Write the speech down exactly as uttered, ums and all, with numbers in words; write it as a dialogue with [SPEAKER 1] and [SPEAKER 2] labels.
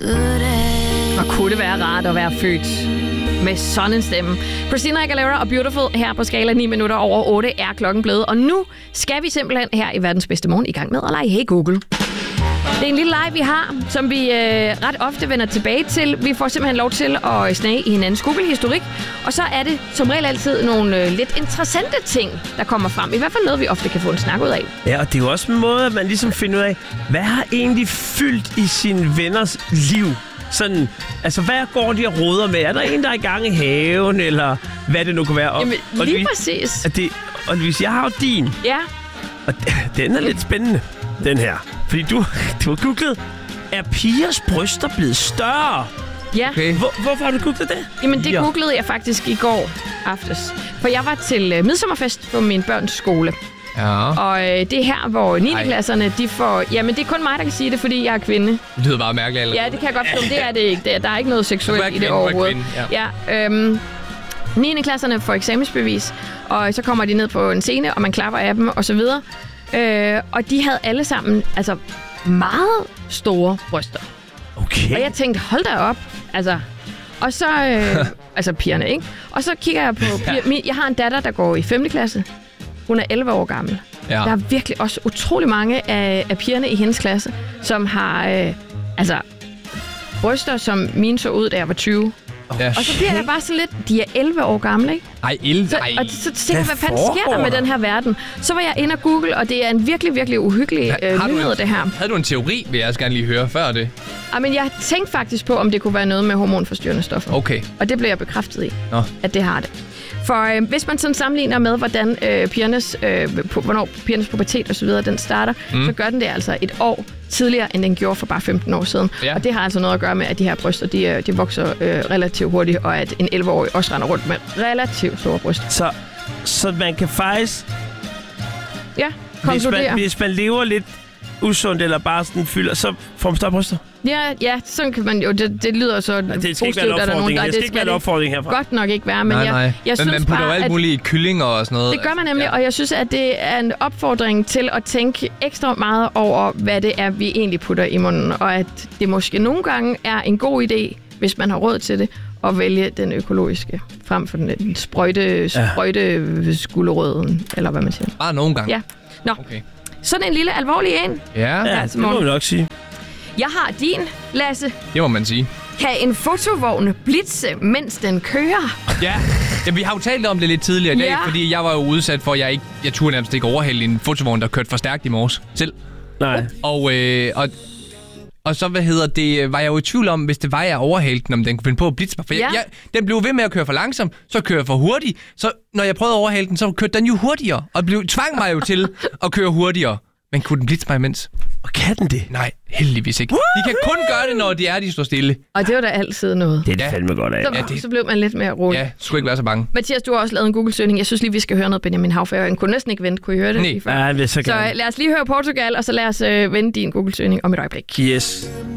[SPEAKER 1] Og kunne det være rart at være født med sådan en stemme. Christina Aguilera og Beautiful her på skala ni minutter over otte er klokken blevet. Og nu skal vi simpelthen her i verdens bedste morgen i gang med at lege Hey Google. Det er en lille leg, vi har, som vi øh, ret ofte vender tilbage til. Vi får simpelthen lov til at snage i hinandens Google-historik. Og så er det som regel altid nogle øh, lidt interessante ting, der kommer frem. I hvert fald noget, vi ofte kan få en snak ud af.
[SPEAKER 2] Ja, og det er jo også en måde, at man ligesom finder ud af, hvad har egentlig fyldt i sine venners liv? Sådan, altså, hvad går de og roder med? Er der en, der er i gang i haven, eller hvad det nu kan være? Og,
[SPEAKER 1] Jamen,
[SPEAKER 2] og
[SPEAKER 1] lige
[SPEAKER 2] vi,
[SPEAKER 1] præcis.
[SPEAKER 2] Og, det, og hvis jeg har jo din,
[SPEAKER 1] Ja.
[SPEAKER 2] og den er lidt spændende, den her. Fordi du, du har googlet, er pigers bryster blevet større?
[SPEAKER 1] Ja.
[SPEAKER 2] Okay. Hvor, hvorfor har du googlet det?
[SPEAKER 1] Jamen, det
[SPEAKER 2] Ja.
[SPEAKER 1] googlede jeg faktisk i går aftes. For jeg var til øh, midsommerfest på min børns skole.
[SPEAKER 3] Ja.
[SPEAKER 1] Og øh, det er her, hvor niende klasserne, de får... Jamen, det er kun mig, der kan sige det, fordi jeg er kvinde.
[SPEAKER 3] Det lyder bare mærkeligt. Eller?
[SPEAKER 1] Ja, det kan jeg godt forstå. Det er det ikke. Det er, der er ikke noget seksuelt i det overhovedet.
[SPEAKER 3] Ja.
[SPEAKER 1] Ja, øhm, niende klasserne får eksamensbevis, og så kommer de ned på en scene, og man klapper af dem, og så videre. Øh, og de havde alle sammen altså meget store bryster.
[SPEAKER 2] Okay.
[SPEAKER 1] Og jeg tænkte, hold da op. Altså, og så... Øh, altså pigerne, ikke? Og så kigger jeg på... Piger, jeg har en datter, der går i femte klasse. Hun er elleve år gammel.
[SPEAKER 3] Ja.
[SPEAKER 1] Der er virkelig også utrolig mange af, af pigerne i hendes klasse, som har øh, altså bryster, som mine så ud, da jeg var tyve.
[SPEAKER 3] Ja.
[SPEAKER 1] Og så bliver jeg bare så lidt... De er elleve år gamle, ikke?
[SPEAKER 3] Ej, elleve.
[SPEAKER 1] Så, og så tænker jeg, hvad fanden sker der med den her verden? Så var jeg inde og Google, og det er en virkelig, virkelig uhyggelig øh, nyhed,
[SPEAKER 3] en,
[SPEAKER 1] det her.
[SPEAKER 3] Havde du en teori, vil jeg også gerne lige høre før det?
[SPEAKER 1] Ja, men jeg tænkte faktisk på, om det kunne være noget med hormonforstyrrende stoffer.
[SPEAKER 3] Okay.
[SPEAKER 1] Og det blev jeg bekræftet i,
[SPEAKER 3] Nå.
[SPEAKER 1] at det har det. For øh, hvis man sådan sammenligner med, hvordan øh, pigernes, øh, pu- hvornår pigernes pubertet og så videre, den starter, mm. så gør den det altså et år tidligere, end den gjorde for bare femten år siden.
[SPEAKER 3] Ja.
[SPEAKER 1] Og det har altså noget at gøre med, at de her bryster, de, de vokser øh, relativt hurtigt, og at en elleve-årig også render rundt med relativt store bryster.
[SPEAKER 2] Så, så man kan faktisk...
[SPEAKER 1] Ja,
[SPEAKER 2] Hvis
[SPEAKER 1] konkludere.
[SPEAKER 2] man, hvis man lever lidt usundt, eller bare sådan fylder, så får man større bryster?
[SPEAKER 1] Ja, ja, sådan kan man jo. Det, det lyder så
[SPEAKER 2] Ja, det skal
[SPEAKER 1] positivt,
[SPEAKER 2] ikke være en
[SPEAKER 1] at der er nogen,
[SPEAKER 2] opfordring.
[SPEAKER 1] der...
[SPEAKER 2] Det skal ikke være en opfordring herfra.
[SPEAKER 1] Godt nok ikke være, men
[SPEAKER 3] nej,
[SPEAKER 1] jeg,
[SPEAKER 3] nej.
[SPEAKER 1] jeg
[SPEAKER 3] Men
[SPEAKER 1] synes
[SPEAKER 3] man putter
[SPEAKER 1] bare,
[SPEAKER 3] jo alt
[SPEAKER 1] at
[SPEAKER 3] muligt i kyllinger og sådan noget.
[SPEAKER 1] det gør man nemlig, og jeg synes, at det er en opfordring til at tænke ekstra meget over, hvad det er, vi egentlig putter i munden, og at det måske nogle gange er en god idé, hvis man har råd til det, at vælge den økologiske frem for den sprøjte, sprøjte skulderøden, eller hvad man siger.
[SPEAKER 3] Bare nogle gange.
[SPEAKER 1] Ja. Nå,
[SPEAKER 3] Okay.
[SPEAKER 1] sådan en lille alvorlig en.
[SPEAKER 3] Ja,
[SPEAKER 2] Ja,
[SPEAKER 1] altså,
[SPEAKER 2] det må
[SPEAKER 1] morgen.
[SPEAKER 2] vi nok sige.
[SPEAKER 1] Jeg har din, Lasse.
[SPEAKER 3] det må man sige.
[SPEAKER 1] Kan en fotovogn blitse, mens den kører?
[SPEAKER 3] Ja. ja, vi har jo talt om det lidt tidligere i dag,
[SPEAKER 1] Ja.
[SPEAKER 3] fordi jeg var jo udsat for, at jeg ikke, jeg turde nærmest ikke overhælde en fotovogn, der kørte for stærkt i morges selv.
[SPEAKER 2] Nej.
[SPEAKER 3] Og, øh, og, og så, hvad hedder det, var jeg jo i tvivl om, hvis det var, jeg overhældte den, om den kunne finde på at blitse mig. For
[SPEAKER 1] Ja.
[SPEAKER 3] jeg, jeg, den blev ved med at køre for langsomt, så kører jeg for hurtigt. Så når jeg prøvede at overhælde den, så kørte den jo hurtigere, og blev, tvang mig jo til at køre hurtigere. Men kunne den blitse mig imens?
[SPEAKER 2] Og kan den det?
[SPEAKER 3] Nej, heldigvis ikke. De kan kun gøre det, når de er, de står stille.
[SPEAKER 1] Og det var da altid noget.
[SPEAKER 2] Det er det
[SPEAKER 3] Ja.
[SPEAKER 2] fandme godt af.
[SPEAKER 1] Så,
[SPEAKER 3] Ja, det-
[SPEAKER 1] så blev man lidt mere rolig.
[SPEAKER 3] Ja, skulle ikke være så bange.
[SPEAKER 1] Mathias, du har også lavet en Google-søgning. Jeg synes lige, vi skal høre noget Benjamin Haugfær. Jeg kunne næsten ikke vente. Kunne I høre det?
[SPEAKER 3] Nej.
[SPEAKER 1] lige før?
[SPEAKER 2] Ja, det er så
[SPEAKER 1] Så
[SPEAKER 2] gerne.
[SPEAKER 1] øh, lad os lige høre Portugal, og så lad os øh, vende din Google-søgning om et øjeblik.
[SPEAKER 2] Yes.